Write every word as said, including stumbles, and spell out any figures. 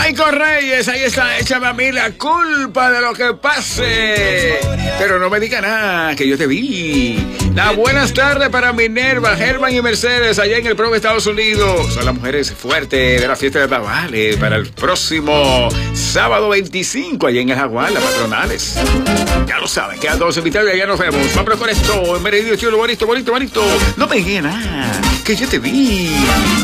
Michael Reyes, ahí está, échame a mí la culpa de lo que pase. Pero no me diga nada, que yo te vi. Las buenas tardes para Minerva, Germán y Mercedes, allá en el Pro de Estados Unidos. Son las mujeres fuertes de la fiesta de Tabales para el próximo sábado veinticinco, allá en el Jaguar, las patronales. Ya lo saben, quedan todos invitados y allá nos vemos. Vamos con esto, en Meridio, chulo, bonito, bonito, bonito. No me diga nada, que yo te vi.